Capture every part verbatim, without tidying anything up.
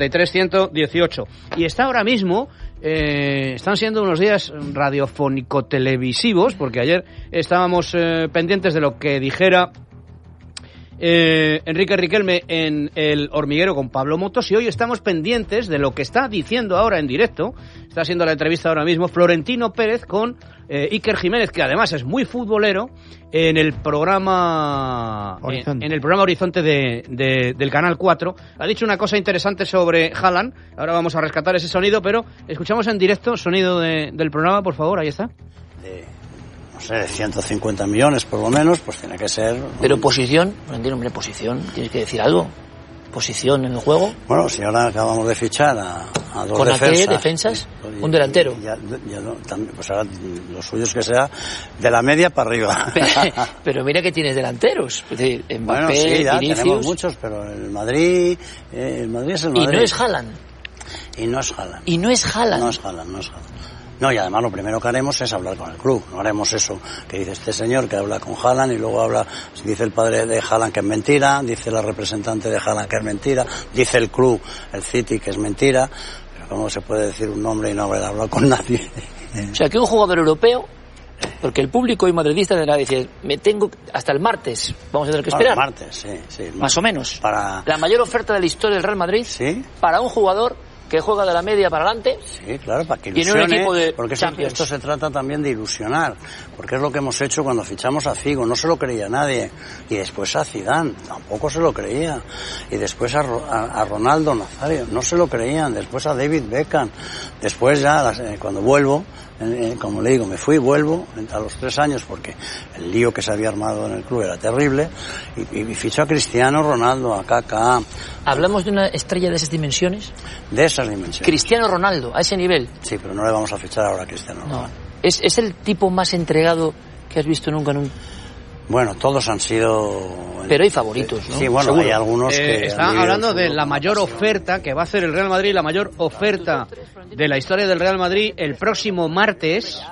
tres ciento dieciocho. Y está ahora mismo, eh, están siendo unos días radiofónico-televisivos, porque ayer estábamos eh, pendientes de lo que dijera eh, Enrique Riquelme en El Hormiguero con Pablo Motos, y hoy estamos pendientes de lo que está diciendo ahora en directo, está haciendo la entrevista ahora mismo, Florentino Pérez con eh, Iker Jiménez, que además es muy futbolero, en el programa en, en el programa Horizonte de, de, del Canal cuatro. Ha dicho una cosa interesante sobre Haaland. Ahora vamos a rescatar ese sonido, pero escuchamos en directo sonido de, del programa, por favor, ahí está. De, no sé, de ciento cincuenta millones por lo menos, pues tiene que ser... Pero posición, no entiendo, hombre, posición, tienes que decir algo. Posición en el juego. Bueno, si ahora acabamos de fichar a, a dos ¿Con defensas... ¿Con defensas? Y, un delantero. Ya, ya no, también, pues ahora lo suyo es que sea de la media para arriba. Pero, pero mira que tienes delanteros. Mbappé, bueno, sí, ya Vinicius. Tenemos muchos, pero el Madrid... Eh, el Madrid es el Madrid. Y no es Haaland. Y no es Haaland. Y no es Haaland. No es Haaland, no es Haaland. No, y además lo primero que haremos es hablar con el club. No haremos eso que dice este señor, que habla con Haaland y luego habla, dice el padre de Haaland que es mentira, dice la representante de Haaland que es mentira, dice el club, el City, que es mentira. Pero ¿cómo se puede decir un nombre y no haber hablado con nadie? O sea, que un jugador europeo, porque el público y madridista tendrá que decir, me tengo hasta el martes, vamos a tener que esperar. Bueno, martes, sí, sí. Más martes. O menos. Para... La mayor oferta de la historia del Real Madrid, ¿sí? Para un jugador que juega de la media para adelante. Sí, claro, para que ilusione, un equipo de porque esto, esto se trata también de ilusionar, porque es lo que hemos hecho cuando fichamos a Figo, no se lo creía nadie, y después a Zidane, tampoco se lo creía, y después a, a, a Ronaldo Nazario, no se lo creían, después a David Beckham, después ya, eh, cuando vuelvo, eh, como le digo, me fui, vuelvo a los tres años, porque el lío que se había armado en el club era terrible, y, y ficho a Cristiano Ronaldo, a Kaká. ¿Hablamos de una estrella de esas dimensiones? De esas dimensiones. Cristiano Ronaldo, a ese nivel. Sí, pero no le vamos a fichar ahora a Cristiano Ronaldo. No. ¿Es, ¿Es el tipo más entregado que has visto nunca en un...? Bueno, todos han sido... Pero hay favoritos, ¿no? Sí, bueno, seguro. Hay algunos eh, que... Está hablando de la mayor oferta que va a hacer el Real Madrid, la mayor oferta de la historia del Real Madrid el próximo martes,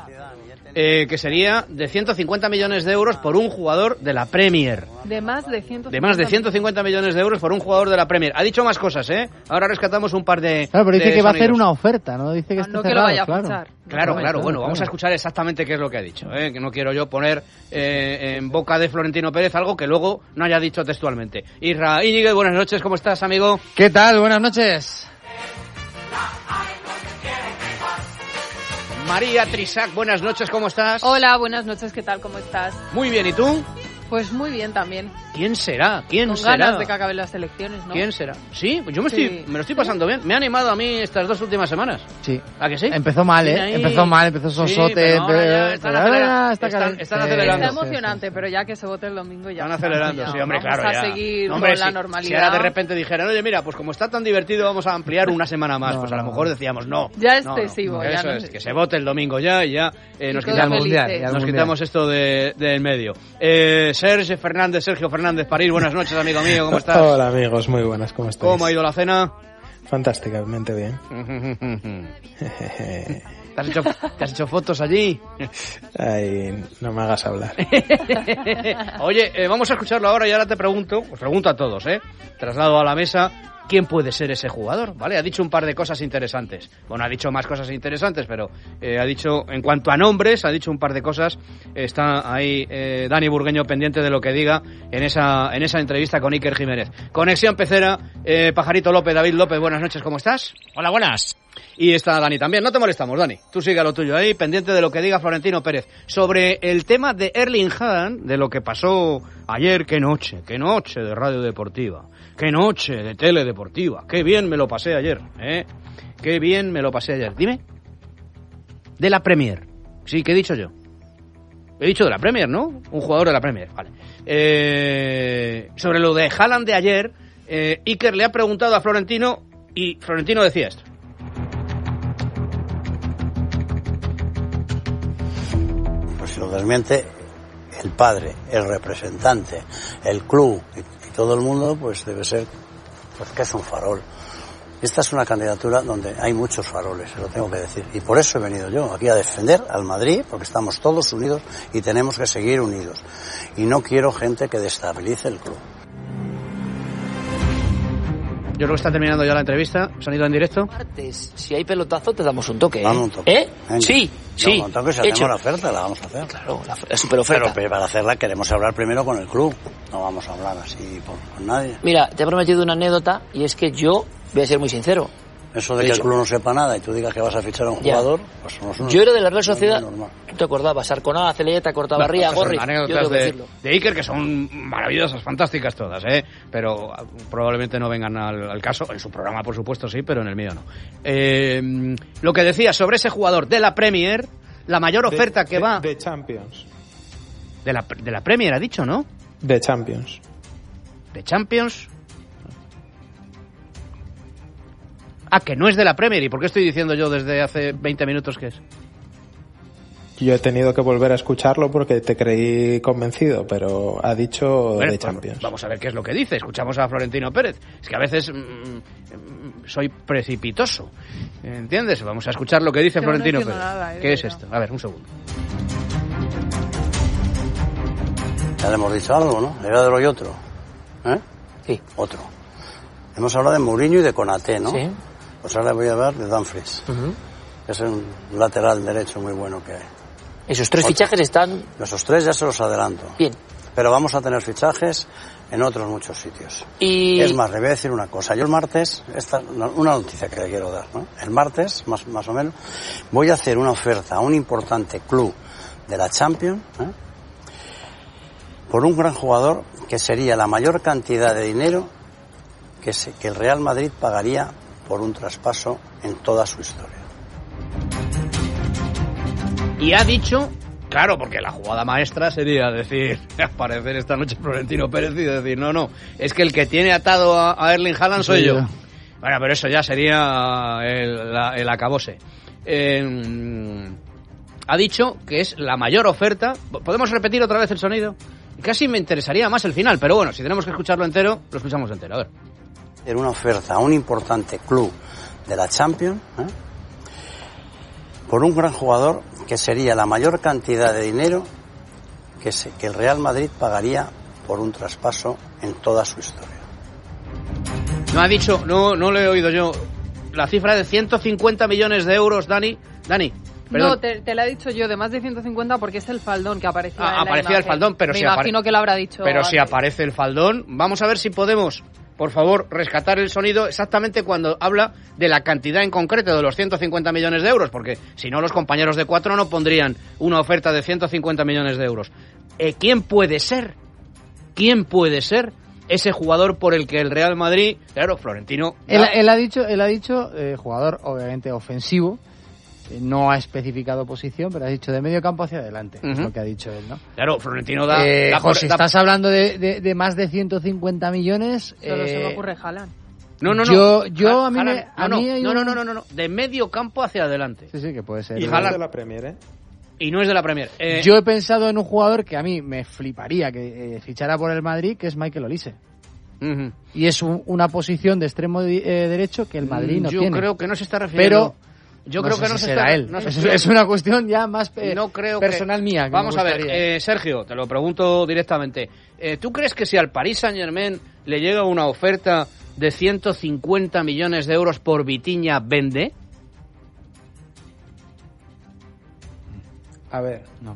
eh, que sería de ciento cincuenta millones de euros por un jugador de la Premier. De más de ciento cincuenta, de más de ciento cincuenta millones de euros por un jugador de la Premier. Ha dicho más cosas, ¿eh? Ahora rescatamos un par de... Claro, pero dice de que va a sonidos. hacer una oferta, ¿no? Dice que no, está no que cerrado, lo vaya a claro. fichar. Claro, No, claro, no, bueno, no, vamos claro. a escuchar exactamente qué es lo que ha dicho, ¿eh? Que no quiero yo poner eh, en boca de Florentino Pérez algo que luego no haya dicho textualmente. Isra Íñiguez, buenas noches, ¿cómo estás, amigo? ¿Qué tal? Buenas noches. María Trisac, buenas noches, ¿cómo estás? Hola, buenas noches, ¿qué tal? ¿Cómo estás? Muy bien, ¿y tú? Pues muy bien también. ¿Quién será? ¿Quién Con será? ganas de que acaben las elecciones, ¿no? ¿Quién será? Sí, pues yo me, Sí. estoy, me lo estoy pasando bien. Me ha animado a mí estas dos últimas semanas. Sí. ¿A que sí? Empezó mal, ¿eh? Tiene ahí- Empezó mal, empezó sosote. Sí, pero ahora pero- ya están pero ahora acelera- ya está están- caliente. están Sí, acelerando. Está sí, sí. emocionante, pero ya que se vote el domingo ya. Están acelerando, Ya, sí, hombre, vamos claro, a ya. seguir No, hombre, con la si- normalidad. Si ahora de repente dijeran, oye, mira, pues como está tan divertido, vamos a ampliar una semana más. No, pues a lo no. mejor decíamos, no. Ya es no, no. excesivo, ya Eso no es, sé. que se vote el domingo ya y ya eh, nos todos Ya al quitamos, mundial, felices. ya al nos mundial. quitamos esto de, de en medio. Eh, Sergio Fernández, Sergio Fernández París, buenas noches, amigo mío, ¿cómo estás? Hola amigos, muy buenas, ¿cómo estáis? ¿Cómo ha ido la cena? Fantásticamente bien. ¿Te has hecho, te has hecho fotos allí? Ay, no me hagas hablar. Oye, eh, vamos a escucharlo ahora y ahora te pregunto, os pregunto a todos, ¿eh? Traslado a la mesa, ¿quién puede ser ese jugador? ¿Vale? Ha dicho un par de cosas interesantes. Bueno, ha dicho más cosas interesantes, pero eh, ha dicho, en cuanto a nombres, ha dicho un par de cosas. Está ahí eh, Dani Burgueño pendiente de lo que diga en esa, en esa entrevista con Iker Jiménez. Conexión Pecera, eh, Pajarito López, David López, buenas noches, ¿cómo estás? Hola, buenas. Y está Dani también. No te molestamos, Dani. Tú sigue a lo tuyo ahí, pendiente de lo que diga Florentino Pérez. Sobre el tema de Erling Haaland, de lo que pasó ayer, qué noche, qué noche de radio deportiva, qué noche de tele deportiva. Qué bien me lo pasé ayer, ¿eh? Qué bien me lo pasé ayer. Dime. De la Premier. Sí, ¿qué he dicho yo? He dicho de la Premier, ¿no? Un jugador de la Premier, vale. Eh, sobre lo de Haaland de ayer, eh, Iker le ha preguntado a Florentino y Florentino decía esto. Pues si lo desmiente el padre, el representante, el club y, y todo el mundo, pues debe ser, pues que es un farol. Esta es una candidatura donde hay muchos faroles, se lo tengo que decir. Y por eso he venido yo aquí a defender al Madrid, porque estamos todos unidos y tenemos que seguir unidos. Y no quiero gente que destabilice el club. Yo creo que está terminando ya la entrevista. Sonido en directo. Martes, si hay pelotazo, te damos un toque. ¿eh? Dame un toque. ¿Eh? Venga. Sí, sí. Dame un toque, si hecho. hacemos la oferta, la vamos a hacer. Claro, la, la super oferta. Pero para hacerla queremos hablar primero con el club. No vamos a hablar así por, con nadie. Mira, te he prometido una anécdota y es que yo voy a ser muy sincero. Eso de De que hecho. el club no sepa nada y tú digas que vas a fichar a un Ya. jugador, pues no es una- Yo era de la Real no es Sociedad. normal. Tú te acordabas, Arconada, Celeta, Cortabarría, Estas son Gorri. Yo anécdotas tengo que de, decirlo. de Iker que son maravillosas, fantásticas todas, ¿eh? Pero ah, probablemente no vengan al, al caso. En su programa, por supuesto, sí, pero en el mío no. Eh, lo que decía sobre ese jugador de la Premier, la mayor oferta De- que de- va... De Champions. De la, de la Premier, ha dicho, ¿no? De Champions. De Champions. Ah, que no es de la Premier. ¿Y por qué estoy diciendo yo desde hace veinte minutos que es? Yo he tenido que volver a escucharlo porque te creí convencido, pero ha dicho Bueno, de pues Champions. vamos a ver qué es lo que dice. Escuchamos a Florentino Pérez. Es que a veces mm, mm, soy precipitoso. ¿Entiendes? Vamos a escuchar lo que dice Yo no Florentino entiendo Pérez. nada, eh, ¿Qué es pero- esto? A ver, un segundo. Ya le hemos dicho algo, ¿no? Era de lo y otro. ¿Eh? Sí. Otro. Hemos hablado de Mourinho y de Konaté, ¿no? Sí. Pues ahora voy a hablar de Dumfries, Ujú. que es un lateral derecho muy bueno que hay. Esos tres Otro. fichajes están Esos tres ya se los adelanto. bien. Pero vamos a tener fichajes en otros muchos sitios. Y Es más, le voy a decir una cosa. Yo el martes, esta, una noticia que le quiero dar, ¿no? El martes, más, más o menos, voy a hacer una oferta a un importante club de la Champions, ¿eh? Por un gran jugador que sería la mayor cantidad de dinero que, se, que el Real Madrid pagaría por un traspaso en toda su historia. Y ha dicho, claro, porque la jugada maestra sería decir, aparecer esta noche Florentino Pérez y decir, no, no, es que el que tiene atado a, a Erling Haaland soy Soy yo. yo. Bueno, pero eso ya sería el, la- el acabose. Eh, ha dicho que es la mayor oferta. ¿Podemos repetir otra vez el sonido? Casi me interesaría más el final, pero bueno, si tenemos que escucharlo entero, lo escuchamos entero. A ver. Hacer una oferta a un importante club de la Champions, ¿eh? Por un gran jugador que sería la mayor cantidad de dinero que, se, que el Real Madrid pagaría por un traspaso en toda su historia. No ha dicho, no, no lo he oído yo. La cifra de ciento cincuenta millones de euros, Dani. Dani, perdón. No, te, te la he dicho yo, de más de ciento cincuenta porque es el faldón que aparecía Ah, en la aparecía el imagen. faldón, pero Me si apare- imagino que lo habrá dicho Pero si antes. aparece el faldón, vamos a ver si podemos, por favor, rescatar el sonido exactamente cuando habla de la cantidad en concreto de los ciento cincuenta millones de euros, porque si no los compañeros de cuatro no pondrían una oferta de ciento cincuenta millones de euros. Eh, ¿Quién puede ser? ¿Quién puede ser ese jugador por el que el Real Madrid, claro, Florentino... Él, da- él ha dicho, él ha dicho eh, jugador obviamente ofensivo, eh, no ha especificado posición, pero ha dicho de medio campo hacia adelante, es Ujú. lo que ha dicho él, ¿no? Claro, Florentino da... Eh, da jo, por- si da- estás hablando de, de, de más de ciento cincuenta millones... Solo se eh, me ocurre Haaland. No, no, no. yo- yo Ja- a mí me- Haaland, a no, mí no, hay no, no, un- no, no, no, no, de medio campo hacia adelante. Sí, sí, que puede ser. Y no Haaland- es de la Premier, ¿eh? Y no es de la Premier. Eh, Yo he pensado en un jugador que a mí me fliparía que eh, fichara por el Madrid, que es Michael Olise. ujú. Y es un- una posición de extremo eh, derecho que el Madrid no Yo tiene. creo que no se está refiriendo... Pero Yo no creo sé que si no se será está... él. no se es, está- es una cuestión ya más eh, no creo personal que... mía. que Vamos me a ver, gustaría. eh, Sergio, te lo pregunto directamente. Eh, ¿Tú crees que si al Paris Saint-Germain le llega una oferta de ciento cincuenta millones de euros por Vitinha, vende? A ver, No.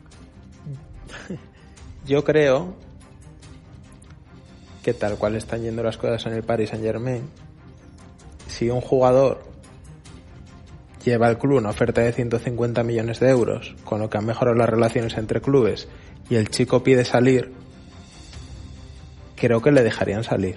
yo creo que tal cual están yendo las cosas en el Paris Saint-Germain, si un jugador lleva al club una oferta de ciento cincuenta millones de euros, con lo que han mejorado las relaciones entre clubes, y el chico pide salir, creo que le dejarían salir.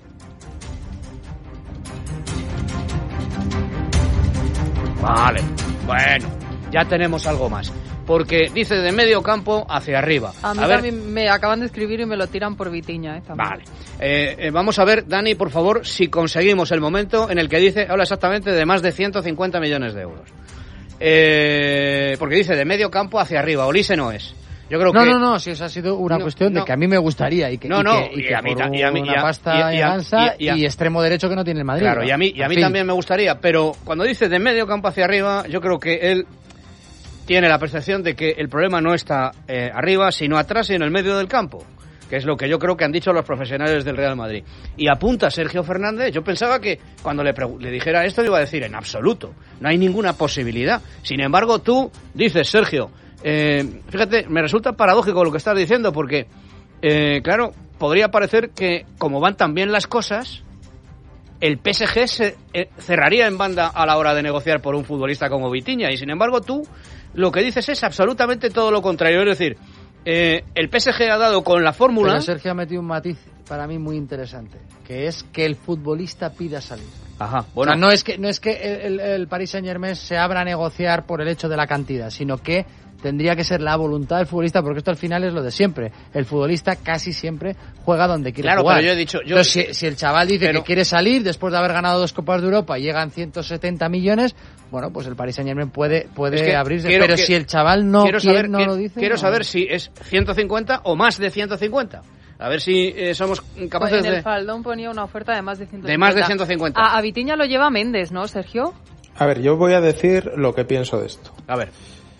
Vale, bueno, ya tenemos algo más. Porque dice de medio campo hacia arriba. A mí A ver, también me acaban de escribir y me lo tiran por Vitinha, ¿eh? También. vale. Eh, eh, vamos a ver, Dani, por favor, si conseguimos el momento en el que dice, habla exactamente de más de ciento cincuenta millones de euros. Eh, porque dice de medio campo hacia arriba, Olise no es. Yo creo No, que... no, no, si esa ha sido una No, cuestión no. de que a mí me gustaría y que, No, y no, que, y y que a mí por ta- y a mí- una y a- pasta y a- y a- gansa y a- y extremo derecho que no tiene el Madrid. Claro, ¿no? y a mí, y a En mí fin. también me gustaría, pero cuando dice de medio campo hacia arriba, yo creo que él tiene la percepción de que el problema no está eh, arriba, sino atrás y en el medio del campo. que es lo que yo creo que han dicho los profesionales del Real Madrid. Y apunta Sergio Fernández, yo pensaba que cuando le, le dijera esto le iba a decir en absoluto, no hay ninguna posibilidad. Sin embargo, tú dices, Sergio, eh, fíjate, me resulta paradójico lo que estás diciendo, porque, eh, claro, podría parecer que como van tan bien las cosas, el P S G se eh, cerraría en banda a la hora de negociar por un futbolista como Vitinha, y sin embargo tú lo que dices es absolutamente todo lo contrario, es decir, Eh, el P S G ha dado con la fórmula. Pero Sergio ha metido un matiz para mí muy interesante, que es que el futbolista pida salir. Ajá, bueno. O sea, no es que no es que el, el, el Paris Saint-Germain se abra a negociar por el hecho de la cantidad, sino que tendría que ser la voluntad del futbolista, porque esto al final es lo de siempre. El futbolista casi siempre juega donde quiere claro, jugar. Claro, pero yo he dicho... Yo... Entonces, si, si el chaval dice pero... que quiere salir después de haber ganado dos Copas de Europa y llegan ciento setenta millones, bueno, pues el Paris Saint-Germain puede, puede es que abrirse. quiero, pero que... si el chaval no, quiero quiere, saber, no quiero, lo dice... Quiero no. saber si es ciento cincuenta o más de ciento cincuenta. A ver si eh, somos capaces pues en de... el faldón ponía una oferta de más de ciento cincuenta. De más de ciento cincuenta. A, a Vitinha lo lleva Méndez, ¿no, Sergio? A ver, yo voy a decir lo que pienso de esto. A ver.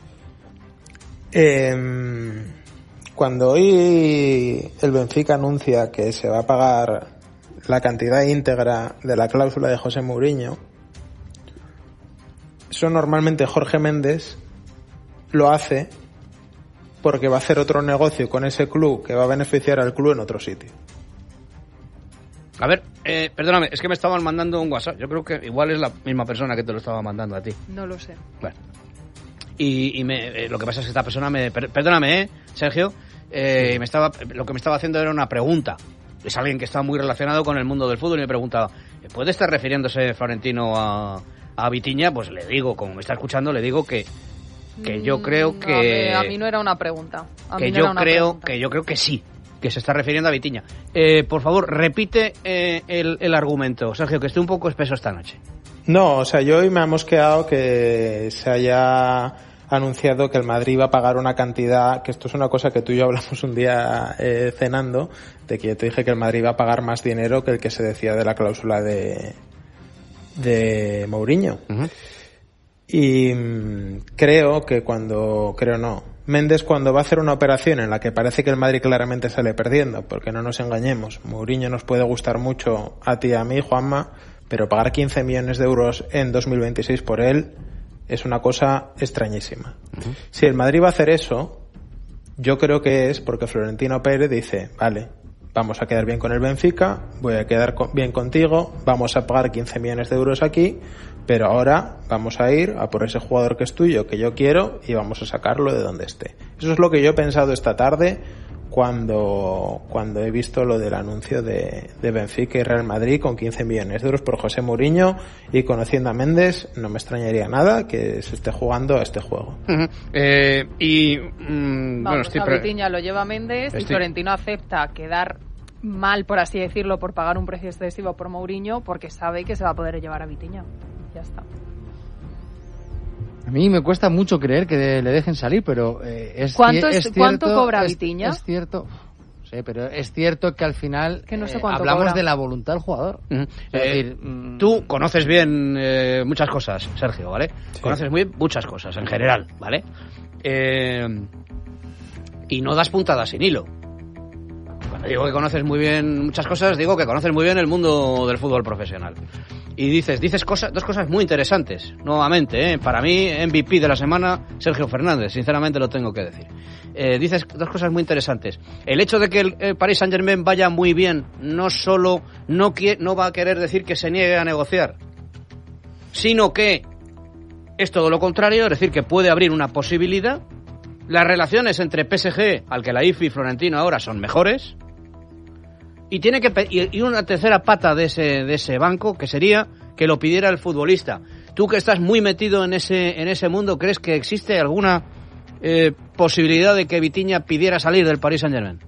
Eh, cuando hoy el Benfica anuncia que se va a pagar la cantidad íntegra de la cláusula de José Mourinho, eso normalmente Jorge Méndez lo hace porque va a hacer otro negocio con ese club que va a beneficiar al club en otro sitio. A ver, eh, perdóname, es que me estaban mandando un WhatsApp. Yo creo que igual es la misma persona que te lo estaba mandando a ti. No lo sé. Bueno. Y, y me, eh, lo que pasa es que esta persona me... Per, perdóname, ¿eh, Sergio? Eh, me estaba, lo que me estaba haciendo era una pregunta. Es alguien que está muy relacionado con el mundo del fútbol y me preguntaba, ¿puede estar refiriéndose Florentino a, a Vitinha? Pues le digo, como me está escuchando, le digo que, que yo creo no, que... A mí, a mí no era una pregunta. A que mí no yo era una creo pregunta. que yo creo que sí, que se está refiriendo a Vitinha. Eh, por favor, repite eh, el, el argumento, Sergio, que estoy un poco espeso esta noche. No, o sea, yo hoy me ha mosqueado que se haya anunciado que el Madrid iba a pagar una cantidad, que esto es una cosa que tú y yo hablamos un día eh, cenando, de que yo te dije que el Madrid iba a pagar más dinero que el que se decía de la cláusula de de Mourinho. Uh-huh. Y mmm, creo que cuando, creo no, Méndez cuando va a hacer una operación en la que parece que el Madrid claramente sale perdiendo, porque no nos engañemos, Mourinho nos puede gustar mucho a ti y a mí, Juanma, pero pagar quince millones de euros en dos mil veintiséis por él es una cosa extrañísima. Uh-huh. Si el Madrid va a hacer eso, yo creo que es porque Florentino Pérez dice, vale, vamos a quedar bien con el Benfica, voy a quedar con, bien contigo, vamos a pagar quince millones de euros aquí, pero ahora vamos a ir a por ese jugador que es tuyo, que yo quiero, y vamos a sacarlo de donde esté. Eso es lo que yo he pensado esta tarde cuando cuando he visto lo del anuncio de, de Benfica y Real Madrid con quince millones de euros por José Mourinho, y conociendo a Méndez no me extrañaría nada que se esté jugando a este juego. Uh-huh. eh, y mm, Vamos, bueno, estoy a pre- Vitinha lo lleva Méndez estoy... y Florentino acepta quedar mal, por así decirlo, por pagar un precio excesivo por Mourinho, porque sabe que se va a poder llevar a Vitinha. Ya está. A mí me cuesta mucho creer que le dejen salir, pero eh, es, ¿Cuánto es, es, cierto... ¿Cuánto cobra es, Vitinha? Es cierto... Sí, pero es cierto que al final que no sé eh, hablamos cobra. de la voluntad del jugador. Uh-huh. Es eh, decir, mmm... tú conoces bien eh, muchas cosas, Sergio, ¿vale? Sí. Conoces muy bien muchas cosas en general, ¿vale? Eh, y no das puntadas sin hilo. Cuando digo que conoces muy bien muchas cosas, digo que conoces muy bien el mundo del fútbol profesional. Y dices, dices cosas, dos cosas muy interesantes, nuevamente, ¿eh? Para mí, M V P de la semana, Sergio Fernández, sinceramente lo tengo que decir. Eh, dices dos cosas muy interesantes. El hecho de que el, el Paris Saint-Germain vaya muy bien, no solo no, quiere, no va a querer decir que se niegue a negociar, sino que es todo lo contrario, es decir, que puede abrir una posibilidad. Las relaciones entre P S G, al que la I F y Florentino ahora son mejores, y tiene que y una tercera pata de ese de ese banco, que sería que lo pidiera el futbolista. Tú, que estás muy metido en ese en ese mundo, ¿crees que existe alguna eh, posibilidad de que Vitinha pidiera salir del Paris Saint-Germain?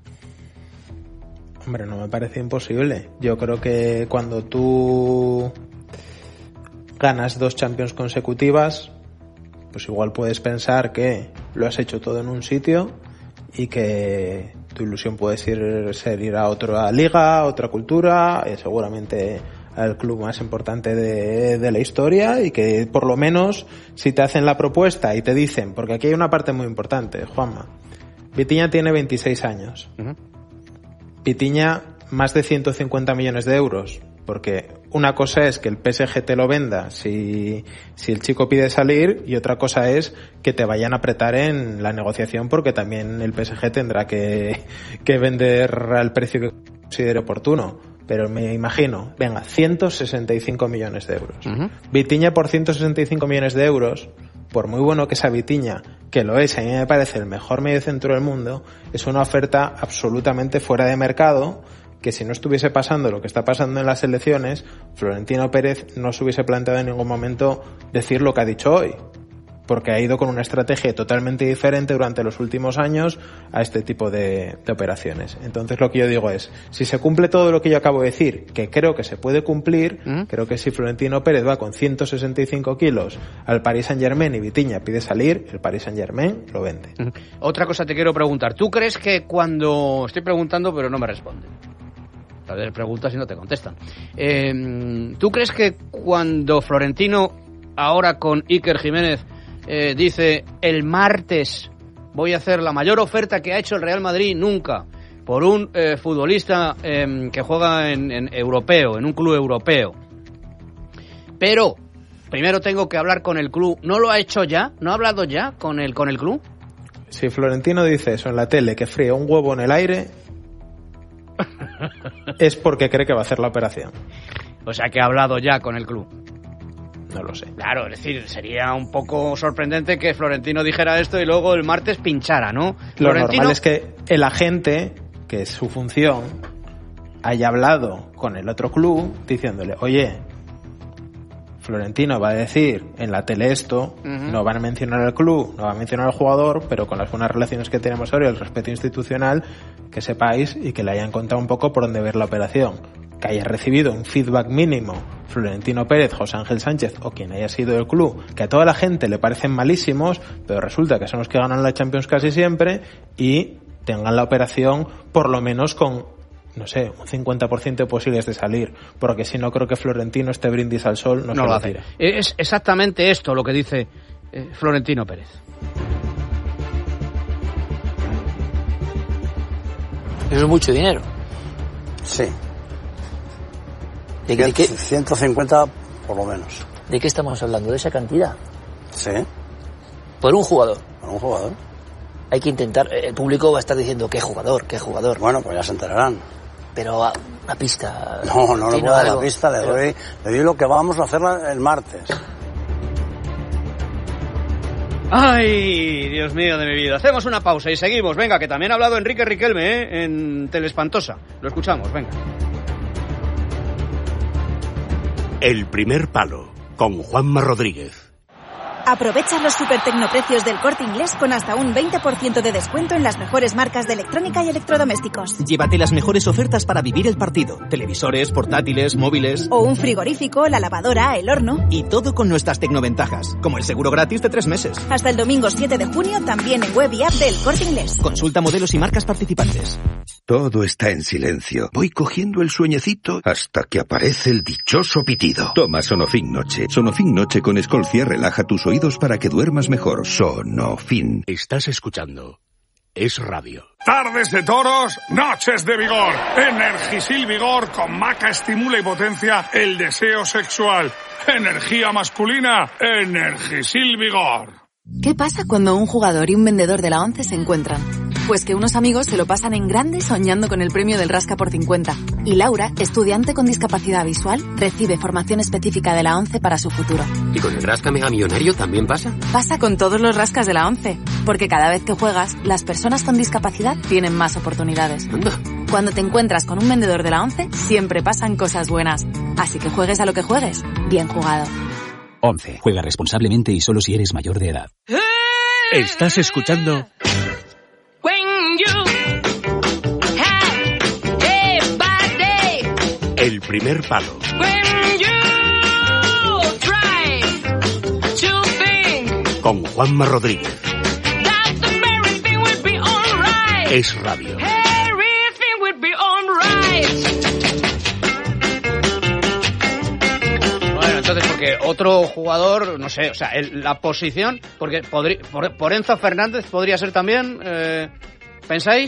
Hombre, no me parece imposible. Yo creo que cuando tú ganas dos Champions consecutivas, pues igual puedes pensar que lo has hecho todo en un sitio y que tu ilusión puede ser, ser ir a otra liga, a otra cultura, y seguramente al club más importante de, de la historia, y que por lo menos si te hacen la propuesta y te dicen, porque aquí hay una parte muy importante, Juanma, Vitinha tiene veintiséis años, uh-huh. Vitinha, más de ciento cincuenta millones de euros. Porque una cosa es que el P S G te lo venda si, si el chico pide salir, y otra cosa es que te vayan a apretar en la negociación, porque también el P S G tendrá que, que vender al precio que considere oportuno. Pero me imagino, venga, ciento sesenta y cinco millones de euros. Uh-huh. Vitinha por ciento sesenta y cinco millones de euros, por muy bueno que sea Vitinha, que lo es, a mí me parece el mejor mediocentro del mundo, es una oferta absolutamente fuera de mercado, que si no estuviese pasando lo que está pasando en las elecciones, Florentino Pérez no se hubiese planteado en ningún momento decir lo que ha dicho hoy, porque ha ido con una estrategia totalmente diferente durante los últimos años a este tipo de, de operaciones. Entonces lo que yo digo es, si se cumple todo lo que yo acabo de decir, que creo que se puede cumplir, ¿Mm? creo que si Florentino Pérez va con ciento sesenta y cinco kilos al Paris Saint-Germain y Vitinha pide salir, el Paris Saint-Germain lo vende. ¿Mm? Otra cosa te quiero preguntar, ¿tú crees que cuando... Estoy preguntando pero no me responden. A ver, preguntas y no te contestan. Eh, ¿Tú crees que cuando Florentino, ahora con Iker Jiménez, eh, dice el martes voy a hacer la mayor oferta que ha hecho el Real Madrid nunca por un eh, futbolista eh, que juega en, en europeo, en un club europeo, pero primero tengo que hablar con el club, ¿no lo ha hecho ya? ¿No ha hablado ya con el, con el club? Si Florentino dice eso en la tele, que fríe un huevo en el aire, es porque cree que va a hacer la operación. O sea, que ha hablado ya con el club. No lo sé. Claro, es decir, sería un poco sorprendente que Florentino dijera esto y luego el martes pinchara, ¿no? Lo Florentino... normal es que el agente, que es su función, haya hablado con el otro club diciéndole, oye, Florentino va a decir en la tele esto, uh-huh. no van a mencionar al club, no va a mencionar al jugador, pero con las buenas relaciones que tenemos ahora y el respeto institucional, que sepáis y que le hayan contado un poco por dónde ver la operación. Que haya recibido un feedback mínimo Florentino Pérez, José Ángel Sánchez o quien haya sido del club, que a toda la gente le parecen malísimos, pero resulta que son los que ganan la Champions casi siempre, y tengan la operación por lo menos con, no sé, un cincuenta por ciento de posibles de salir, porque si no creo que Florentino este brindis al sol no, no se lo hace. Es exactamente esto lo que dice eh, Florentino Pérez. Eso es mucho dinero. Sí. ¿De, de qué? ciento cincuenta por lo menos. ¿De qué estamos hablando? ¿De esa cantidad? Sí. ¿Por un jugador? Por un jugador. Hay que intentar... El público va a estar diciendo, ¿qué jugador? ¿Qué jugador? Bueno, pues ya se enterarán. Pero a una pista... No, no le puedo dar la pista, le doy, le doy lo que vamos a hacer el martes. Ay, Dios mío de mi vida. Hacemos una pausa y seguimos. Venga, que también ha hablado Enrique Riquelme, ¿eh? En Telespantosa. Lo escuchamos, venga. El primer palo, con Juanma Rodríguez. Aprovecha los super tecnoprecios del Corte Inglés con hasta un veinte por ciento de descuento en las mejores marcas de electrónica y electrodomésticos. Llévate las mejores ofertas para vivir el partido. Televisores, portátiles, móviles... O un frigorífico, la lavadora, el horno... Y todo con nuestras tecnoventajas, como el seguro gratis de tres meses. Hasta el domingo siete de junio también en web y app del Corte Inglés. Consulta modelos y marcas participantes. Todo está en silencio. Voy cogiendo el sueñecito hasta que aparece el dichoso pitido. Toma Sonofin Noche. Sonofin Noche con Escolcia relaja tus oídos para que duermas mejor. Sonofin. Estás escuchando Es Radio. Tardes de toros, noches de vigor. Energisil Vigor con maca estimula y potencia el deseo sexual. Energía masculina, Energisil Vigor. ¿Qué pasa cuando un jugador y un vendedor de la ONCE se encuentran? Pues que unos amigos se lo pasan en grande soñando con el premio del Rasca por cincuenta. Y Laura, estudiante con discapacidad visual, recibe formación específica de la ONCE para su futuro. ¿Y con el Rasca Mega Millonario también pasa? Pasa con todos los rascas de la ONCE. Porque cada vez que juegas, las personas con discapacidad tienen más oportunidades. Anda. Cuando te encuentras con un vendedor de la ONCE, siempre pasan cosas buenas. Así que juegues a lo que juegues, bien jugado. ONCE. Juega responsablemente y solo si eres mayor de edad. Estás escuchando... El primer palo. Con Juanma Rodríguez. Es Radio. Bueno, entonces, porque otro jugador, no sé, o sea, el, la posición, porque podría, por, por Enzo Fernández podría ser también, eh, ¿pensáis?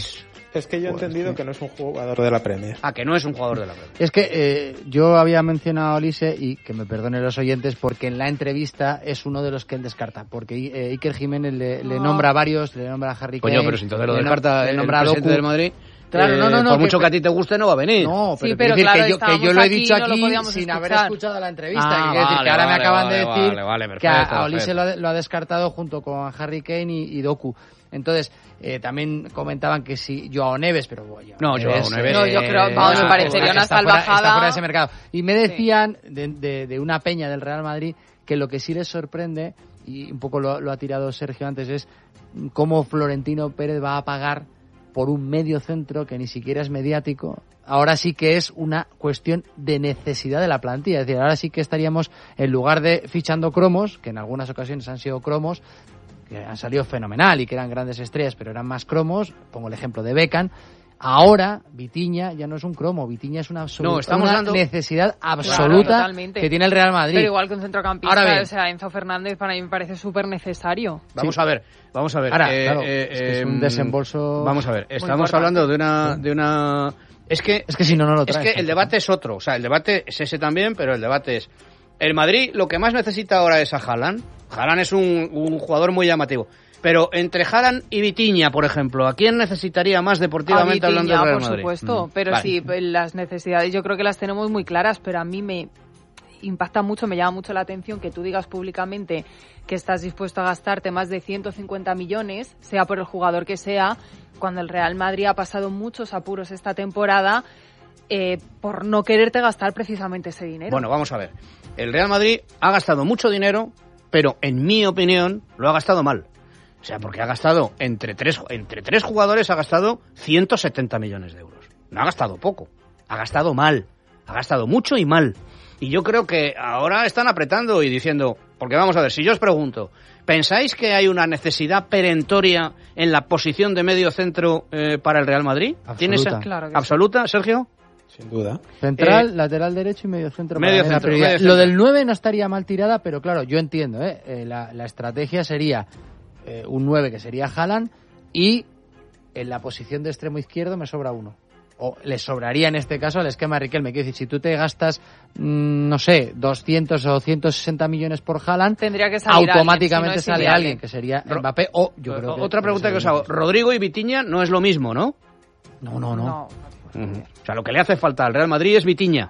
Es que yo he Pues, entendido sí. que no es un jugador de la Premier. Ah, que no es un jugador de la Premier. Es que eh, yo había mencionado a Olise, y que me perdonen los oyentes, porque en la entrevista es uno de los que él descarta, porque eh, Iker Jiménez le, le Ah. nombra a varios, le nombra a Harry Kane. Coño, pero si entonces lo le no- descarta le el nombra a presidente Doku. del Madrid. Claro, eh, no, no, no. Por mucho que a ti te guste, no va a venir. No, pero, Sí, pero quiero decir claro, que, yo, que yo estábamos lo he aquí dicho y no lo aquí podíamos sin haber escuchar. escuchado la entrevista. Ah, que quiero decir vale, que ahora vale, me acaban vale, de decir vale, vale, que a, perfecto, a Olise perfecto. lo ha, lo ha descartado junto con Harry Kane y, y Doku. Entonces, eh, también comentaban que si Joao Neves, pero bueno, No, Joao Neves. No, yo creo, Eh, vamos, me está parecería fuera, una está fuera- salvajada. está fuera de ese mercado. Y me decían de, de- de una peña del Real Madrid que lo que sí les sorprende, y un poco lo, lo ha tirado Sergio antes, es cómo Florentino Pérez va a pagar por un medio centro que ni siquiera es mediático. Ahora sí que es una cuestión de necesidad de la plantilla. Es decir, ahora sí que estaríamos, en lugar de fichando cromos, que en algunas ocasiones han sido cromos, que han salido fenomenal y que eran grandes estrellas, pero eran más cromos, pongo el ejemplo de Beckham. Ahora, Vitinha ya no es un cromo, Vitinha es una, absoluta, No, estamos una dando- necesidad Claro, absoluta totalmente. que tiene el Real Madrid. Pero igual que un centrocampista, Ahora bien. o sea, Enzo Fernández para mí me parece súper necesario. Vamos Sí. a ver, vamos a ver. Ahora, eh, claro, eh, es que es un eh, desembolso Vamos a ver, muy estamos importante. hablando de una, de una. Es que, Es que si no, no lo es traes. que el debate es otro. O sea, el debate es ese también, pero el debate es. El Madrid lo que más necesita ahora es a Haaland. Haaland es un, un jugador muy llamativo. Pero entre Haaland y Vitinha, por ejemplo, ¿a quién necesitaría más deportivamente A hablando Vitinha, del Real por Madrid? supuesto, Mm. pero Vale. sí, pues, las necesidades yo creo que las tenemos muy claras, pero a mí me impacta mucho, me llama mucho la atención que tú digas públicamente que estás dispuesto a gastarte más de ciento cincuenta millones, sea por el jugador que sea, cuando el Real Madrid ha pasado muchos apuros esta temporada eh, por no quererte gastar precisamente ese dinero. Bueno, vamos a ver. El Real Madrid ha gastado mucho dinero, pero en mi opinión lo ha gastado mal. O sea, porque ha gastado entre tres, entre tres jugadores ha gastado ciento setenta millones de euros. No ha gastado poco, ha gastado mal, ha gastado mucho y mal. Y yo creo que ahora están apretando y diciendo, porque vamos a ver, si yo os pregunto, ¿pensáis que hay una necesidad perentoria en la posición de medio centro eh, para el Real Madrid? ¿Tienes Absoluta. Claro que sí. absoluta, Sergio? Sin duda. Central, Eh, lateral derecho y medio centro. medio para mí la centro, prioridad. medio centro. Lo del nueve no estaría mal tirada, pero claro, yo entiendo, ¿eh? Eh, la, la estrategia sería eh, un nueve que sería Haaland y en la posición de extremo izquierdo me sobra uno. O le sobraría en este caso al esquema de Riquelme. Quiero decir, si tú te gastas, mmm, no sé, doscientos o ciento sesenta millones por Haaland, Tendría que salir automáticamente alguien, si no es sale inviable. alguien, que sería Ro- Mbappé o yo creo que... Otra pregunta que os hago. Rodrigo y Vitinha no es lo mismo, ¿no? No, no, no. No. Ujú. O sea, lo que le hace falta al Real Madrid es Vitinha.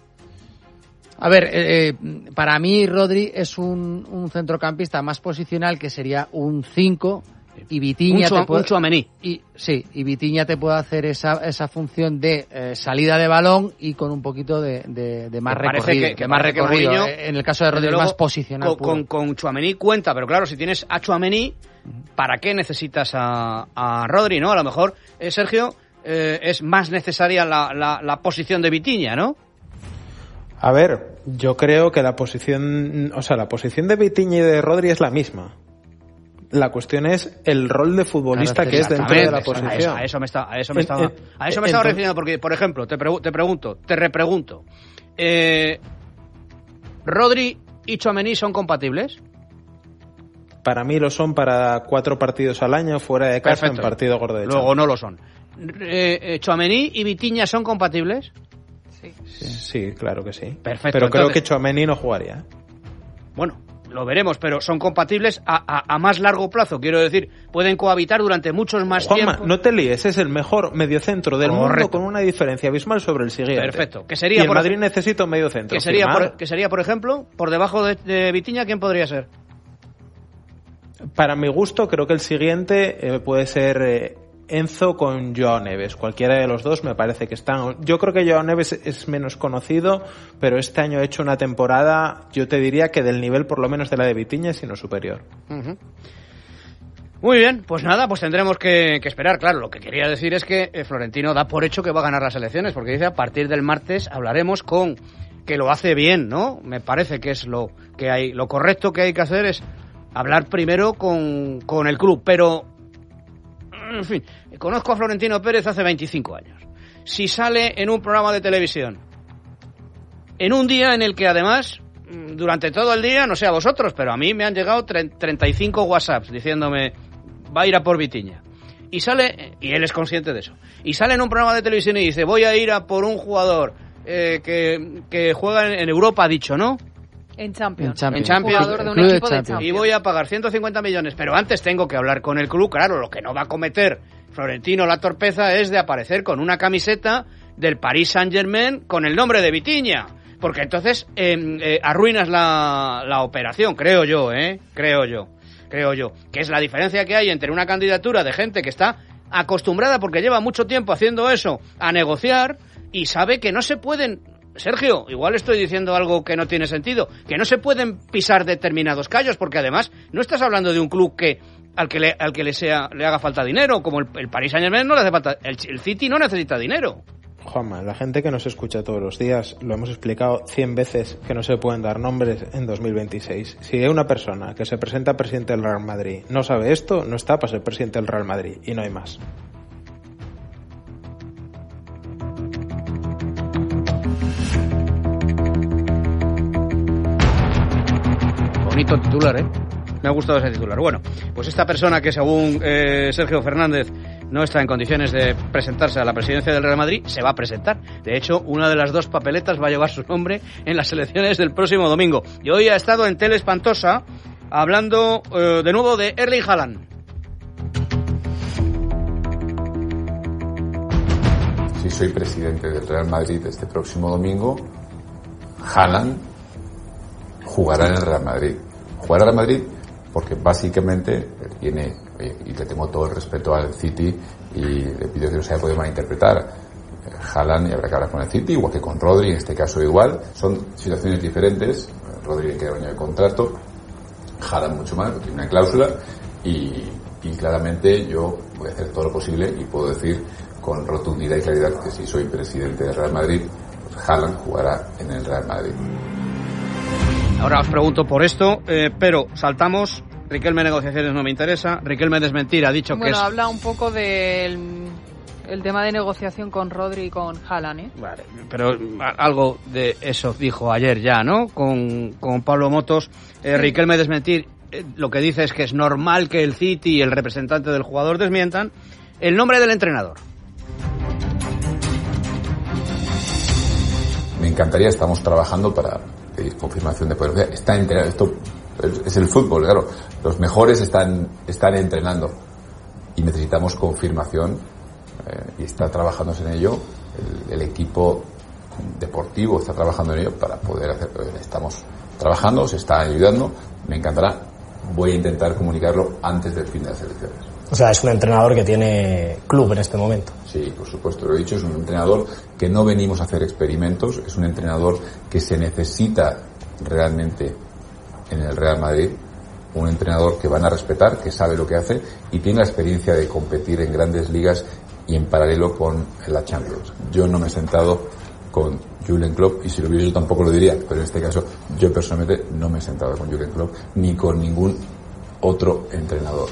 A ver, eh, eh, para mí Rodri es un, un centrocampista más posicional que sería un cinco y Vitinha Un Chua- te puede, un Tchouaméni. y sí, y Vitinha te puede hacer esa, esa función de eh, salida de balón y con un poquito de, de, de más Que parece recorrido, que- que de más parece que recorrido. Mourinho, Eh, en el caso de Rodri desde es más luego, posicional Con, puro. con, con Tchouaméni cuenta, pero claro, si tienes a Tchouaméni, ¿para qué necesitas a, a Rodri, no? A lo mejor, eh, Sergio, eh, es más necesaria la, la, la posición de Vitinha, ¿no? A ver, yo creo que la posición, o sea, la posición de Vitinha y de Rodri es la misma. La cuestión es el rol de futbolista Claro, que es dentro de la Exactamente, posición. A eso, a eso me, está, a eso me En- estaba, en- a eso me estaba entonces- refiriendo, porque, por ejemplo, te, pregu- te pregunto, te repregunto, eh, ¿Rodri y Tchouaméni son compatibles? Para mí lo son para cuatro partidos al año fuera de casa Perfecto. en partido gordo de Luego Champions. no lo son. Eh, eh, ¿Tchouaméni y Vitinha son compatibles? Sí, claro que sí. Perfecto, Pero creo entonces- que Tchouaméni no jugaría. ¿eh? Bueno, lo veremos, pero son compatibles a, a, a más largo plazo. Quiero decir, pueden cohabitar durante muchos más Juanma, tiempo. no te líes, es el mejor mediocentro del mundo Correcto. con una diferencia abismal sobre el siguiente. Perfecto. Que sería y el por Madrid ej- necesita un mediocentro. Que sería, firmado. por, que sería, por ejemplo, por debajo de, de Vitinha, ¿quién podría ser? Para mi gusto, creo que el siguiente eh, puede ser eh, Enzo con Joao Neves. Cualquiera de los dos me parece que están. Yo creo que Joao Neves es menos conocido, pero este año ha hecho una temporada, yo te diría que del nivel por lo menos de la de Vitinha, sino superior. Ujú. Muy bien, pues nada, pues tendremos que, que esperar. Claro, lo que quería decir es que eh, Florentino da por hecho que va a ganar las elecciones, porque dice a partir del martes hablaremos con que lo hace bien, ¿no? Me parece que es lo que hay, lo correcto que hay que hacer es hablar primero con, con el club, pero en fin, conozco a Florentino Pérez hace veinticinco años. Si sale en un programa de televisión, en un día en el que además, durante todo el día, no sé a vosotros, pero a mí me han llegado treinta y cinco WhatsApps diciéndome, va a ir a por Vitinha. y sale, y él es consciente de eso, y sale en un programa de televisión y dice, voy a ir a por un jugador eh, que, que juega en, en Europa, ha dicho, ¿no? En Champions. En Champions. En Champions. Jugador de un equipo de Champions. Y voy a pagar ciento cincuenta millones, pero antes tengo que hablar con el club. Claro, lo que no va a cometer Florentino la torpeza es de aparecer con una camiseta del Paris Saint-Germain con el nombre de Vitinha, porque entonces eh, eh, arruinas la, la operación, creo yo, ¿eh? Creo yo, creo yo. Que es la diferencia que hay entre una candidatura de gente que está acostumbrada, porque lleva mucho tiempo haciendo eso, a negociar y sabe que no se pueden... Sergio, igual estoy diciendo algo que no tiene sentido, que no se pueden pisar determinados callos, porque además no estás hablando de un club que al que le, al que le sea le haga falta dinero, como el, el Paris Saint-Germain no le hace falta, el, el City no necesita dinero. Juanma, la gente que nos escucha todos los días, lo hemos explicado cien veces que no se pueden dar nombres en dos mil veintiséis. Si hay una persona que se presenta presidente del Real Madrid no sabe esto, no está para ser presidente del Real Madrid, y no hay más. Bonito titular, ¿eh? Me ha gustado ese titular. Bueno, pues esta persona que según eh, Sergio Fernández no está en condiciones de presentarse a la presidencia del Real Madrid, se va a presentar. De hecho, una de las dos papeletas va a llevar su nombre en las elecciones del próximo domingo. Y hoy ha estado en Tele Espantosa hablando eh, de nuevo de Erling Haaland. Si soy presidente del Real Madrid este próximo domingo, Haaland jugará en el Real Madrid. Jugará en el Real Madrid porque básicamente tiene, y le tengo todo el respeto al City y le pido que no se haya podido malinterpretar. Haaland, y habrá que hablar con el City, igual que con Rodri, en este caso igual. Son situaciones diferentes. Rodri le queda un año de contrato, Haaland mucho más, tiene una cláusula, y, y claramente yo voy a hacer todo lo posible y puedo decir con rotundidad y claridad que si soy presidente del Real Madrid, pues Haaland jugará en el Real Madrid. Ahora os pregunto por esto, eh, pero saltamos. Riquelme negociaciones no me interesa. Riquelme desmentir, ha dicho bueno, que es... Bueno, habla un poco del el tema de negociación con Rodri y con Haaland, ¿eh? Vale, pero algo de eso dijo ayer ya, ¿no? Con, con Pablo Motos. Eh, sí. Riquelme desmentir, eh, lo que dice es que es normal que el City y el representante del jugador desmientan el nombre del entrenador. Me encantaría, estamos trabajando para pedir confirmación de poder. Está entrenando, esto es el fútbol, claro. Los mejores están están entrenando y necesitamos confirmación eh, y está trabajándose en ello. El, el equipo deportivo está trabajando en ello para poder hacer. Estamos trabajando, se está ayudando. Me encantará. Voy a intentar comunicarlo antes del fin de las elecciones. O sea, es un entrenador que tiene club en este momento. Sí, por supuesto, lo he dicho, es un entrenador que no venimos a hacer experimentos, es un entrenador que se necesita realmente en el Real Madrid, un entrenador que van a respetar, que sabe lo que hace y tiene la experiencia de competir en grandes ligas y en paralelo con la Champions. Yo no me he sentado con Jürgen Klopp, y si lo hubiera yo tampoco lo diría, pero en este caso yo personalmente no me he sentado con Jürgen Klopp ni con ningún otro entrenador.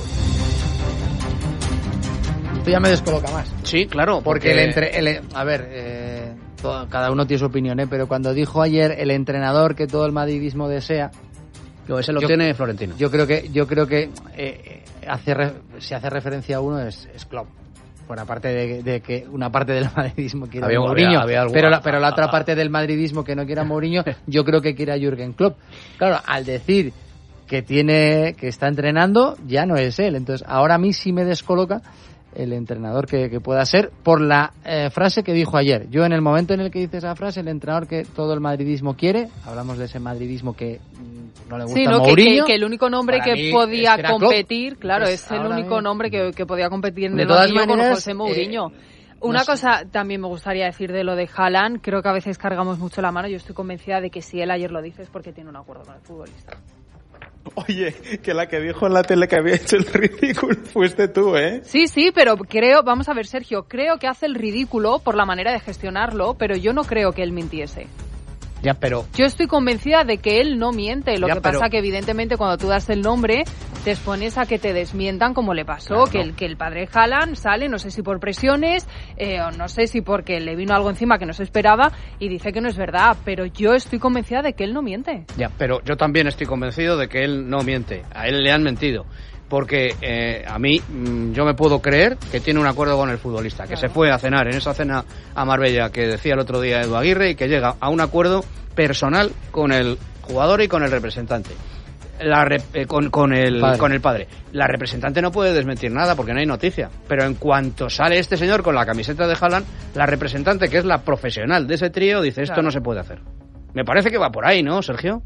Esto ya me descoloca más. Sí, claro. Porque, porque... el entre... El, a ver, eh, todo, cada uno tiene su opinión, ¿eh? Pero cuando dijo ayer el entrenador que todo el madridismo desea... No, ese lo yo, tiene Florentino. Yo creo que yo creo que eh, hace re, si hace referencia a uno es, es Klopp. Por aparte de, de que una parte del madridismo quiere a Mourinho, había, había pero, la, pero la otra parte del madridismo que no quiere a Mourinho, yo creo que quiere a Jürgen Klopp. Claro, al decir que tiene que está entrenando, ya no es él. Entonces, ahora a mí sí me descoloca el entrenador que, que pueda ser por la eh, frase que dijo ayer. Yo en el momento en el que dice esa frase, el entrenador que todo el madridismo quiere, hablamos de ese madridismo que mm, no le gusta sí, a no, Mourinho. Que, que, que el único nombre que podía competir, Klopp. Claro, pues es el único mismo. nombre que, que podía competir en de el todas maneras, con José Mourinho. Eh, Una no cosa sé. también me gustaría decir de lo de Haaland, creo que a veces cargamos mucho la mano. Yo estoy convencida de que si él ayer lo dice es porque tiene un acuerdo con el futbolista. Oye, que la que dijo en la tele que había hecho el ridículo fuiste tú, ¿eh? Sí, sí, pero creo, vamos a ver, Sergio, creo que hace el ridículo por la manera de gestionarlo, pero yo no creo que él mintiese. Ya, pero... Yo estoy convencida de que él no miente. Lo ya, que pero... pasa que evidentemente cuando tú das el nombre te expones a que te desmientan como le pasó, claro, que, no. el, que el padre Haaland sale, no sé si por presiones eh, o no sé si porque le vino algo encima que no se esperaba y dice que no es verdad, pero yo estoy convencida de que él no miente. Ya, pero yo también estoy convencido de que él no miente. A él le han mentido. porque eh, a mí mm, yo me puedo creer que tiene un acuerdo con el futbolista, que claro. se fue a cenar en esa cena a Marbella que decía el otro día Edu Aguirre y que llega a un acuerdo personal con el jugador y con el representante. La rep, eh, con, con, el, padre. con el padre. La representante no puede desmentir nada porque no hay noticia. Pero en cuanto sale este señor con la camiseta de Haaland, la representante, que es la profesional de ese trío, dice esto claro. no se puede hacer. Me parece que va por ahí, ¿no, Sergio?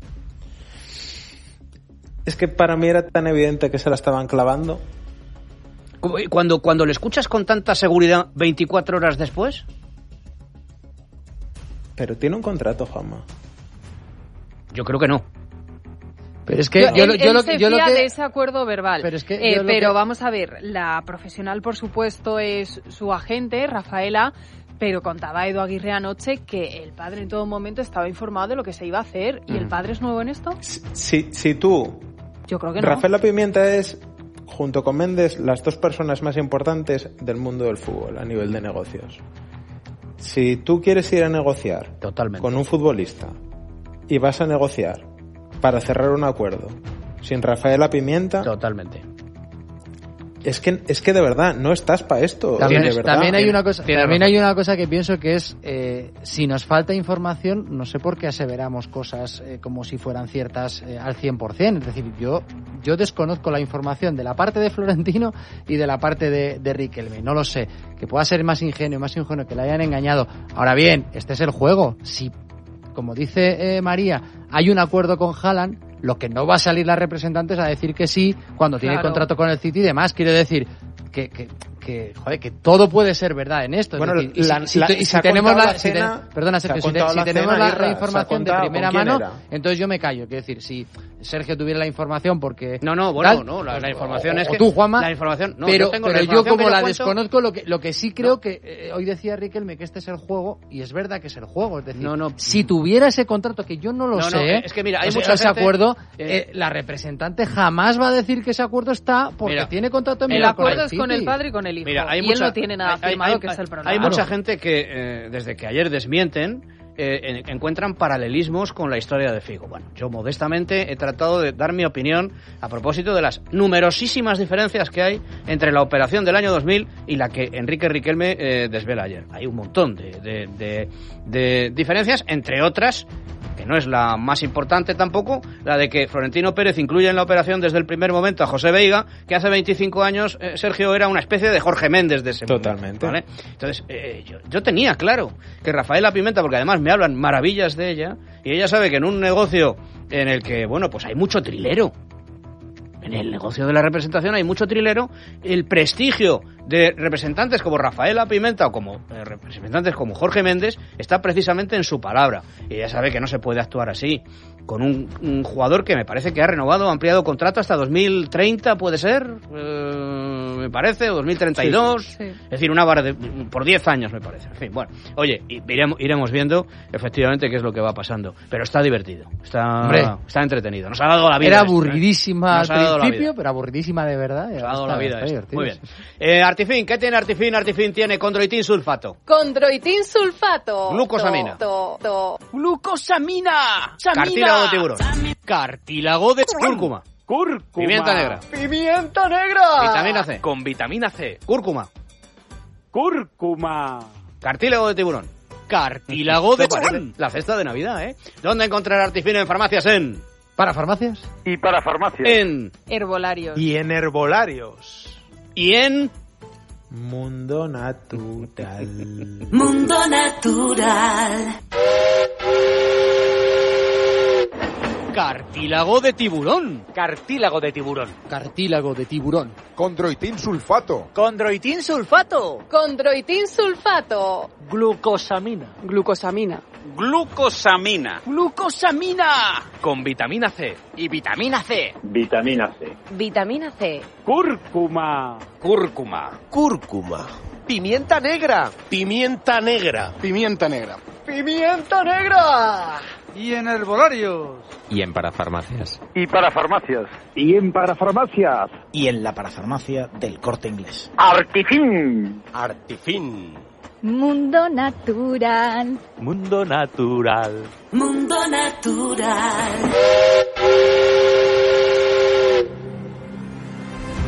Es que para mí era tan evidente que se la estaban clavando. Cuando, cuando le escuchas con tanta seguridad veinticuatro horas después. Pero tiene un contrato, Juanma. Yo creo que no. Pero es que yo, yo, él, yo, él lo, se yo fía lo que... de ese acuerdo verbal. Pero, es que eh, pero que... vamos a ver, la profesional, por supuesto, es su agente, Rafaela, pero contaba Edu Aguirre anoche que el padre en todo momento estaba informado de lo que se iba a hacer. ¿Y mm. el padre es nuevo en esto? Si, si, si tú... Yo creo que no. Rafaela Pimienta es, junto con Méndez, las dos personas más importantes del mundo del fútbol a nivel de negocios. Si tú quieres ir a negociar Totalmente. con un futbolista y vas a negociar para cerrar un acuerdo sin Rafaela Pimienta, totalmente. Es que es que de verdad no estás para esto. También, de verdad. también hay una cosa, también hay una cosa que pienso que es eh, si nos falta información, no sé por qué aseveramos cosas eh, como si fueran ciertas eh, al cien por ciento. Es decir, yo yo desconozco la información de la parte de Florentino y de la parte de, de Riquelme. No lo sé. Que pueda ser más ingenuo, más ingenuo que le hayan engañado. Ahora bien, este es el juego. Si, como dice eh, María, hay un acuerdo con Haaland, lo que no va a salir la representante es a decir que sí cuando tiene claro. contrato con el City y demás. Quiere decir que, que, que, joder, que todo puede ser verdad en esto. Bueno, es decir, la, y si, la, si, y si tenemos la, si cena, ten, perdona, Sergio, si, te, si la tenemos cena, la, la información de primera mano, era? entonces yo me callo. Quiero decir, si Sergio tuviera la información porque... No, no, bueno, tal, no, la, pues, la información o, es o que... tú, Juanma, la información, no, pero, yo, tengo pero la yo como yo la cuento, desconozco, lo que, lo que sí creo no. que eh, hoy decía Riquelme que este es el juego, y es verdad que es el juego. Es decir, no, no, si tuviera ese contrato, que yo no lo no, sé, no, es que mira, hay o sea, mucha ese gente, acuerdo, eh, eh, la representante jamás va a decir que ese acuerdo está porque mira, tiene contrato en el acuerdo es City. con el padre y con el hijo. Mira, hay y mucha, él no tiene nada hay, firmado, hay, que hay, es el problema. Hay claro. mucha gente que eh, desde que ayer desmienten eh, en, encuentran paralelismos con la historia de Figo. Bueno, yo modestamente he tratado de dar mi opinión a propósito de las numerosísimas diferencias que hay entre la operación del año dos mil y la que Enrique Riquelme eh, desvela ayer. Hay un montón de, de, de, de diferencias, entre otras, que no es la más importante tampoco, la de que Florentino Pérez incluye en la operación desde el primer momento a José Veiga, que hace veinticinco años, eh, Sergio, era una especie de Jorge Méndez de ese Totalmente. momento, ¿vale? Entonces, eh, yo, yo tenía claro que Rafaela Pimienta, porque además me hablan maravillas de ella, y ella sabe que en un negocio en el que, bueno, pues hay mucho trilero, en el negocio de la representación hay mucho trilero, el prestigio de representantes como Rafaela Pimenta o como eh, representantes como Jorge Méndez está precisamente en su palabra. Y ella sabe que no se puede actuar así con un, un jugador que me parece que ha renovado, ha ampliado contrato hasta dos mil treinta, puede ser, eh, me parece, o dos mil treinta y dos, sí, sí. Es decir, una vara de, por diez años me parece. En fin, bueno, oye, iremos, iremos viendo efectivamente qué es lo que va pasando, pero está divertido, está, está entretenido, nos ha dado la vida. Era esto, aburridísima ¿eh? al principio, pero aburridísima de verdad. Nos ha dado la vida esto. Muy bien. Sí. Eh, Artifin, ¿qué tiene Artifin? Artifin tiene condroitin sulfato. Condroitin sulfato. Glucosamina. To, to, to. Glucosamina. Cartílago de tiburón. Cartílago de cúrcuma. Cúrcuma. Pimienta negra. Pimienta negra. Vitamina C. Con vitamina C. Cúrcuma. Cúrcuma. Cartílago de tiburón. Cartílago de tiburón. La cesta de Navidad, ¿eh? ¿Dónde encontrar Artifin en farmacias? En... ¿Para farmacias? Y para farmacias. En... Herbolarios. Y en herbolarios. Y en... Mundo Natural. Mundo Natural. Cartílago de tiburón. Cartílago de tiburón. Cartílago de tiburón. Condroitin sulfato. Condroitin sulfato. Condroitin sulfato. Glucosamina. Glucosamina. Glucosamina. Glucosamina. Con vitamina C. Y vitamina C. Vitamina C. Vitamina C. Cúrcuma. Cúrcuma. Cúrcuma. Pimienta negra. Pimienta negra. Pimienta negra. Pimienta negra. Y en herbolarios. Y en parafarmacias. Y para farmacias. Y en parafarmacias. Y en la parafarmacia del Corte Inglés. Artifin. Artifin. Mundo Natural. Mundo Natural. Mundo Natural.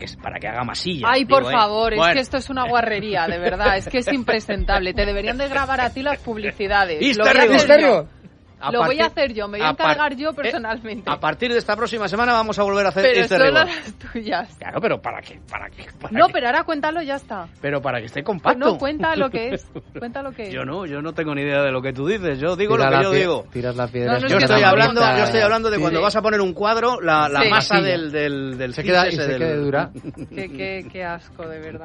que, para que haga masilla. Ay, por digo, ¿eh? favor, Bueno. es que esto es una guarrería, de verdad, es que es impresentable. Te deberían de grabar a ti las publicidades. Lo voy a hacer yo. A Lo voy a partir- hacer yo, me voy a a par- encargar yo personalmente. A partir de esta próxima semana vamos a volver a hacer Pero este solo rigor. las tuyas. Claro, pero ¿para qué? ¿Para qué? ¿Para No, qué? pero ahora cuéntalo, ya está. Pero para que esté compacto. No, cuenta lo que es. Cuenta lo que es. Yo no, yo no tengo ni idea de lo que tú dices. Yo digo Tira lo que la yo pie- digo. Tiras la piedra. No, no, Yo es que estoy no hablando, bonita. yo estoy hablando de Sí. cuando vas a poner un cuadro, la, la Sí. masa Masilla. del del del Se cis queda- y ese se del- quede dura. Qué, qué, qué asco, de verdad.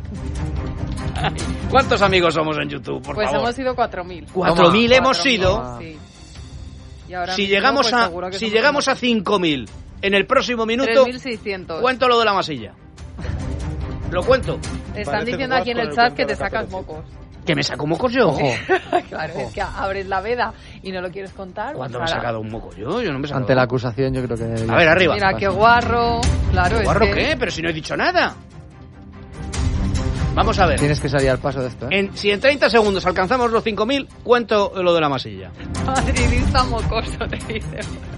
¿Cuántos amigos somos en YouTube, por Pues favor? hemos sido cuatro mil. cuatro mil hemos Cuatro mil, sido. sí. Y ahora Si mismo, llegamos pues, a seguro que si somos llegamos a unos cinco mil en el próximo minuto, tres mil seiscientos. cuento lo de la masilla. Lo cuento. Te están Parece diciendo que aquí en vas el con el chat que te cuento de la sacas mocos. ¿Que me saco mocos yo? Claro, es que abres la veda y no lo quieres contar. ¿Cuándo pues me he ahora. sacado un moco yo? Yo no me he sacado Ante la un moco. acusación yo creo que debería A ver, ser. arriba. Mira, qué guarro. Claro, es ¿Guarro que... qué? Pero si no he dicho nada. Vamos a ver. Tienes que salir al paso de esto, ¿eh? En, si en treinta segundos alcanzamos los cinco mil, cuento lo de la masilla. Madridista mocoso, te dice.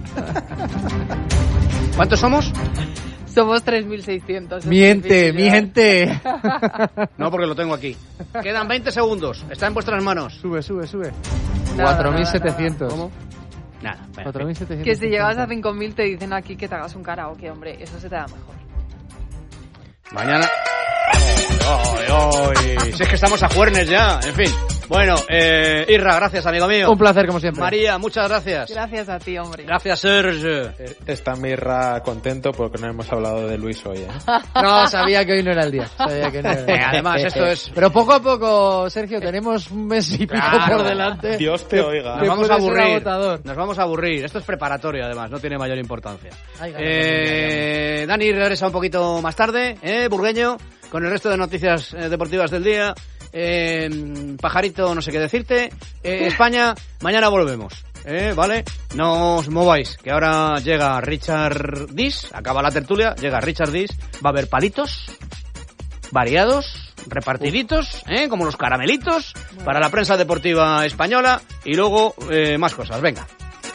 ¿Cuántos somos? Somos tres mil seiscientos. Miente, miente. No, porque lo tengo aquí. Quedan veinte segundos. Está en vuestras manos. Sube, sube, sube. Nada, cuatro mil nada, setecientos. ¿Cómo? Nada. Bueno, cuatro mil setecientos. Que si llegas a cinco mil te dicen aquí que te hagas un karaoke, hombre, eso se te da mejor. mañana... Ay, ay, ay. Si es que estamos a juernes ya. En fin. Bueno, eh, Irra, gracias, amigo mío. Un placer, como siempre. María, muchas gracias. Gracias a ti, hombre. Gracias, Serge. Está Mirra contento porque no hemos hablado de Luis hoy, ¿eh? No, sabía que hoy no era el día. Sabía que no era el día. Eh, además, esto es... Pero poco a poco, Sergio, tenemos un mes y pico Claro. por delante. Dios te oiga. Nos Que vamos a puede ser aburrir. agotador. Nos vamos a aburrir. Esto es preparatorio, además. No tiene mayor importancia. Ay, ganas Eh, Dani regresa un poquito más tarde, ¿eh? Burgueño, con el resto de noticias eh, deportivas del día. Eh, Pajarito, no sé qué decirte. Eh, España, mañana volvemos. Eh, ¿Vale? No os mováis, que ahora llega Richard Dis, acaba la tertulia, llega Richard Dis, va a haber palitos variados, repartiditos, ¿eh? Como los caramelitos, para la prensa deportiva española, y luego eh, más cosas. Venga.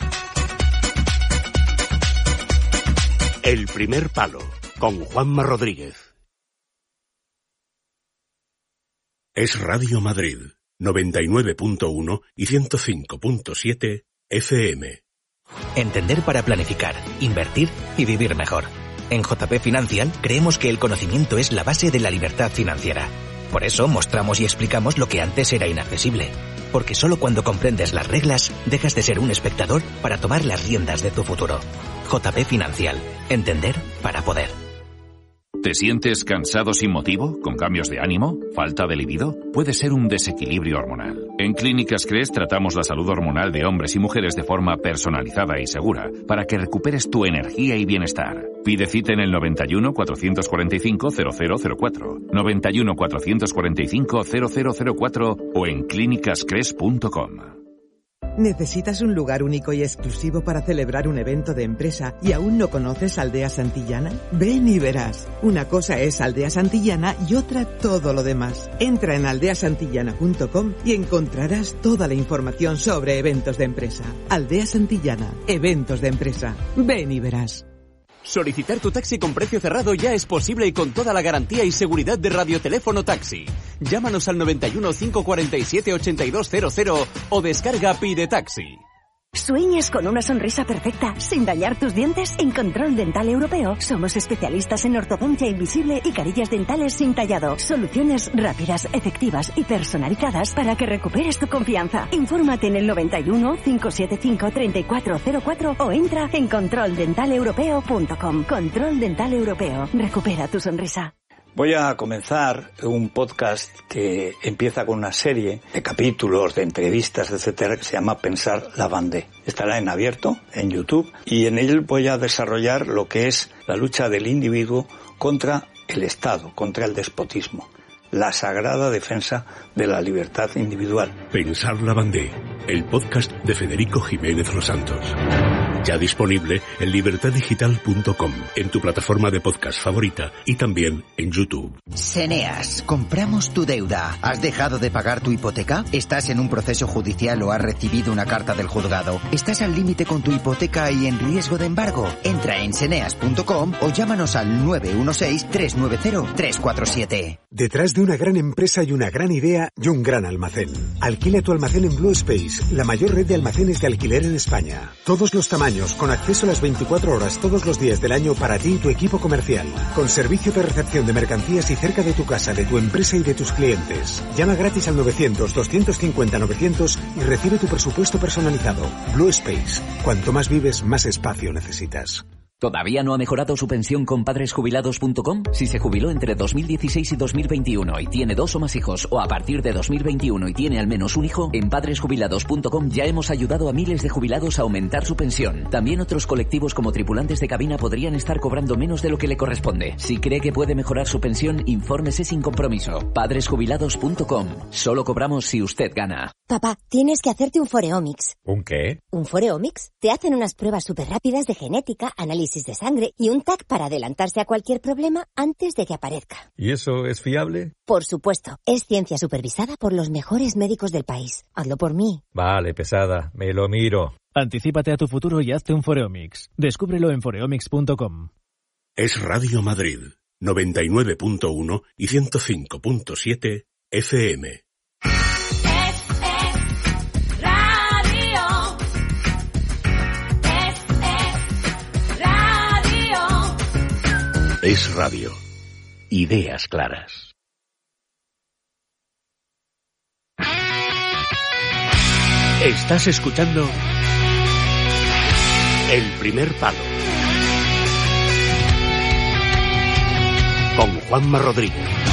El primer palo, con Juanma Rodríguez. Es Radio Madrid, noventa y nueve punto uno y ciento cinco punto siete F M. Entender para planificar, invertir y vivir mejor. En J P Financial creemos que el conocimiento es la base de la libertad financiera. Por eso mostramos y explicamos lo que antes era inaccesible. Porque solo cuando comprendes las reglas, dejas de ser un espectador para tomar las riendas de tu futuro. J P Financial. Entender para poder. ¿Te sientes cansado sin motivo? ¿Con cambios de ánimo? ¿Falta de libido? Puede ser un desequilibrio hormonal. En Clínicas Cres tratamos la salud hormonal de hombres y mujeres de forma personalizada y segura para que recuperes tu energía y bienestar. Pide cita en el noventa y uno, cuatrocientos cuarenta y cinco, cero cero cero cuatro, noventa y uno, cuatrocientos cuarenta y cinco, cero cero cero cuatro o en clínicas cres punto com. ¿Necesitas un lugar único y exclusivo para celebrar un evento de empresa y aún no conoces Aldea Santillana? Ven y verás. Una cosa es Aldea Santillana y otra todo lo demás. Entra en aldea santillana punto com y encontrarás toda la información sobre eventos de empresa. Aldea Santillana, eventos de empresa. Ven y verás. Solicitar tu taxi con precio cerrado ya es posible y con toda la garantía y seguridad de Radioteléfono Taxi. Llámanos al noventa y uno, cinco cuarenta y siete, ochenta y dos cero cero o descarga Pide Taxi. ¿Sueñas con una sonrisa perfecta sin dañar tus dientes? En Control Dental Europeo somos especialistas en ortodoncia invisible y carillas dentales sin tallado. Soluciones rápidas, efectivas y personalizadas para que recuperes tu confianza. Infórmate en el noventa y uno, cinco siete cinco, treinta y cuatro cero cuatro o entra en control dental europeo punto com. Control Dental Europeo. Recupera tu sonrisa. Voy a comenzar un podcast que empieza con una serie de capítulos, de entrevistas, etcétera, que se llama Pensar la Vendée. Estará en abierto, en YouTube, y en él voy a desarrollar lo que es la lucha del individuo contra el Estado, contra el despotismo, la sagrada defensa de la libertad individual. Pensar la Vendée, el podcast de Federico Jiménez Los Santos. Ya disponible en libertad digital punto com, en tu plataforma de podcast favorita y también en YouTube. Seneas, compramos tu deuda. ¿Has dejado de pagar tu hipoteca? ¿Estás en un proceso judicial o has recibido una carta del juzgado? ¿Estás al límite con tu hipoteca y en riesgo de embargo? Entra en seneas punto com o llámanos al nueve uno seis, tres nueve cero, tres cuatro siete. Detrás de una gran empresa hay una gran idea y un gran almacén. Alquila tu almacén en Blue Space, la mayor red de almacenes de alquiler en España. Todos los tamaños, con acceso a las veinticuatro horas todos los días del año para ti y tu equipo comercial. Con servicio de recepción de mercancías y cerca de tu casa, de tu empresa y de tus clientes. Llama gratis al novecientos, doscientos cincuenta, novecientos y recibe tu presupuesto personalizado. Blue Space. Cuanto más vives, más espacio necesitas. ¿Todavía no ha mejorado su pensión con padres jubilados punto com? Si se jubiló entre dos mil dieciséis y dos mil veintiuno y tiene dos o más hijos, o a partir de dos mil veintiuno y tiene al menos un hijo, en padres jubilados punto com ya hemos ayudado a miles de jubilados a aumentar su pensión. También otros colectivos como tripulantes de cabina podrían estar cobrando menos de lo que le corresponde. Si cree que puede mejorar su pensión, infórmese sin compromiso. padres jubilados punto com. Solo cobramos si usted gana. Papá, tienes que hacerte un Foreomics. ¿Un qué? ¿Un Foreomics? Te hacen unas pruebas súper rápidas de genética, análisis de sangre y un T A C para adelantarse a cualquier problema antes de que aparezca. ¿Y eso es fiable? Por supuesto. Es ciencia supervisada por los mejores médicos del país. Hazlo por mí. Vale, pesada. Me lo miro. Anticípate a tu futuro y hazte un Foreomics. Descúbrelo en foreomics punto com. Es Radio Madrid, noventa y nueve punto uno y ciento cinco punto siete F M. Es radio. Ideas claras. Estás escuchando El Primer Palo con Juanma Rodríguez.